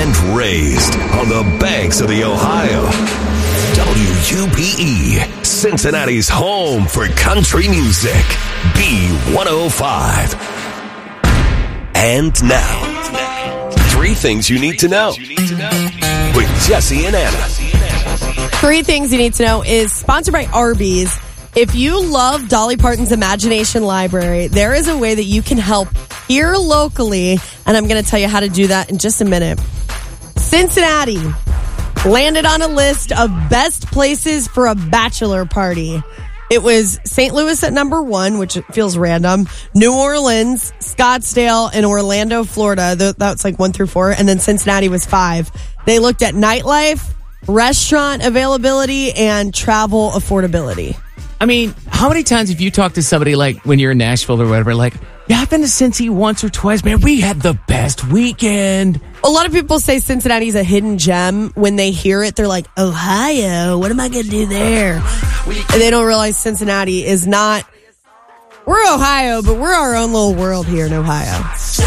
and raised on the banks of the Ohio. WUPE, Cincinnati's home for country music. B105. And now, 3 things you need to know with Jesse and Anna. 3 things you need to know is sponsored by Arby's. If you love Dolly Parton's Imagination Library, there is a way that you can help here locally, and I'm going to tell you how to do that in just a minute. Cincinnati landed on a list of best places for a bachelor party. It was St. Louis at number 1, which feels random, New Orleans, Scottsdale, and Orlando, Florida. That's like 1 through 4, and then Cincinnati was 5. They looked at nightlife, restaurant availability, and travel affordability. I mean, how many times have you talked to somebody like when you're in Nashville or whatever, like, yeah, I've been to Cincy once or twice, man. We had the best weekend. A lot of people say Cincinnati's a hidden gem. When they hear it, they're like, Ohio, what am I going to do there? And they don't realize Cincinnati is not, we're Ohio, but we're our own little world here in Ohio.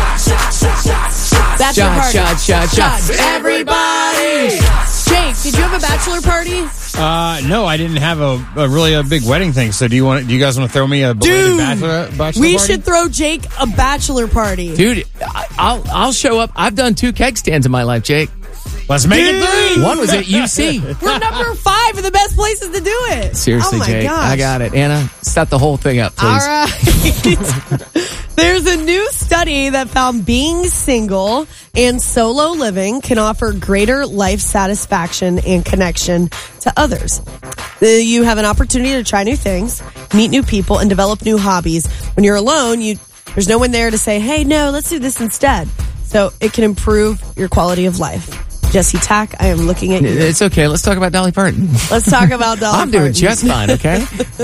Bachelor party. Shot. Everybody. Jake, did you have a bachelor party? No, I didn't have a big wedding thing. So do you guys want to throw me a belated bachelor we party? should throw Jake a bachelor party. Dude, I'll show up. I've done 2 keg stands in my life, Jake. Let's make it 3. One was at UC. We're number 5 of the best places to do it. Seriously, oh my Jake. Gosh. I got it. Anna, set the whole thing up, please. All right. There's a new study that found being single and solo living can offer greater life satisfaction and connection to others. You have an opportunity to try new things, meet new people, and develop new hobbies. When you're alone, there's no one there to say, hey, no, let's do this instead. So it can improve your quality of life. Jesse Tack, I am looking at you. It's okay. Let's talk about Dolly Parton. Let's talk about Dolly I'm Parton. doing just fine, okay?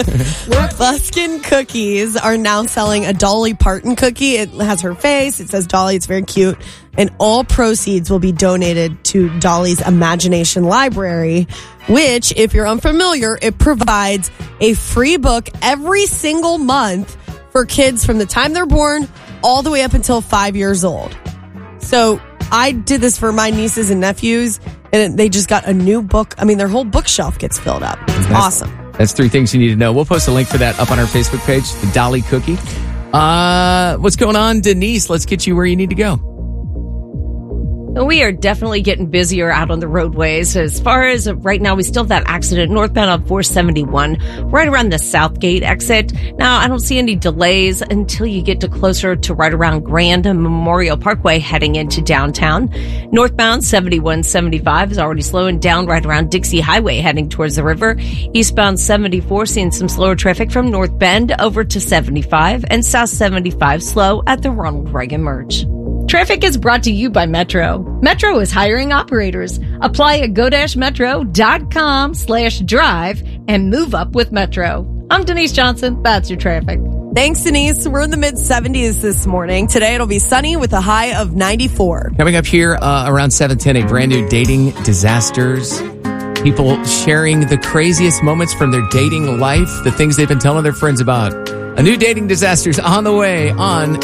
Buskin Cookies are now selling a Dolly Parton cookie. It has her face. It says Dolly. It's very cute. And all proceeds will be donated to Dolly's Imagination Library, which, if you're unfamiliar, it provides a free book every single month for kids from the time they're born all the way up until 5 years old. So I did this for my nieces and nephews, and they just got a new book. I mean, their whole bookshelf gets filled up. It's awesome. That's 3 things you need to know. We'll post a link for that up on our Facebook page, the Dolly Cookie. What's going on, Denise? Let's get you where you need to go. We are definitely getting busier out on the roadways. As far as right now, we still have that accident northbound on 471, right around the Southgate exit. Now, I don't see any delays until you get to closer to right around Grand and Memorial Parkway heading into downtown. Northbound 7175 is already slowing down right around Dixie Highway heading towards the river. Eastbound 74 seeing some slower traffic from North Bend over to 75 and South 75 slow at the Ronald Reagan Merge. Traffic is brought to you by Metro. Metro is hiring operators. Apply at godashmetro.com/drive and move up with Metro. I'm Denise Johnson. That's your traffic. Thanks, Denise. We're in the mid-70s this morning. Today it'll be sunny with a high of 94. Coming up here around 7:10, a brand new dating disasters. People sharing the craziest moments from their dating life, the things they've been telling their friends about. A new dating disasters on the way on